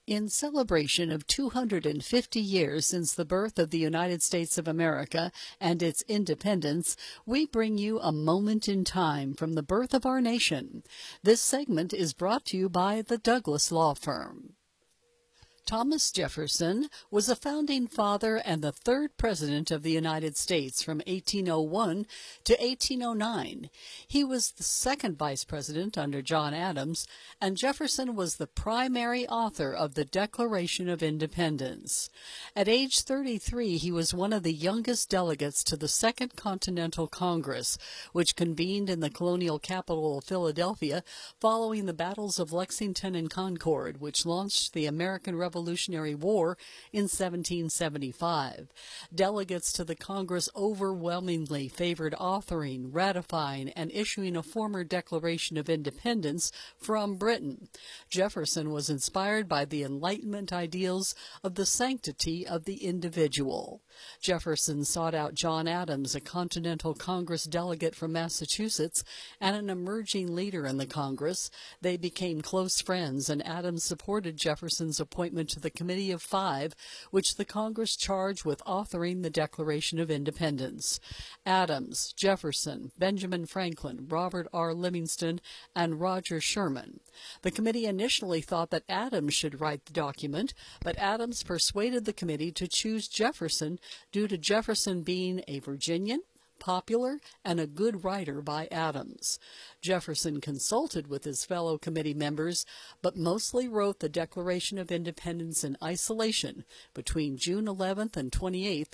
In celebration of 250 years since the birth of the United States of America and its independence, we bring you a moment in time from the birth of our nation. This segment is brought to you by the Douglas Law Firm. Thomas Jefferson was a founding father and the third president of the United States from 1801 to 1809. He was the second vice president under John Adams, and Jefferson was the primary author of the Declaration of Independence. At age 33, he was one of the youngest delegates to the Second Continental Congress, which convened in the colonial capital of Philadelphia following the battles of Lexington and Concord, which launched the American Revolutionary War in 1775. Delegates to the Congress overwhelmingly favored authoring, ratifying, and issuing a former Declaration of Independence from Britain. Jefferson was inspired by the Enlightenment ideals of the sanctity of the individual. Jefferson sought out John Adams, a Continental Congress delegate from Massachusetts and an emerging leader in the Congress. They became close friends, and Adams supported Jefferson's appointment to the Committee of Five, which the Congress charged with authoring the Declaration of Independence. Adams, Jefferson, Benjamin Franklin, Robert R. Livingston, and Roger Sherman. The committee initially thought that Adams should write the document, but Adams persuaded the committee to choose Jefferson due to Jefferson being a Virginian, popular, and a good writer by Adams. Jefferson consulted with his fellow committee members, but mostly wrote the Declaration of Independence in isolation between June 11th and 28th,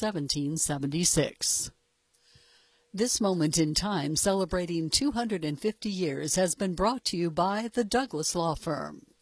1776. This moment in time, celebrating 250 years, has been brought to you by the Douglas Law Firm.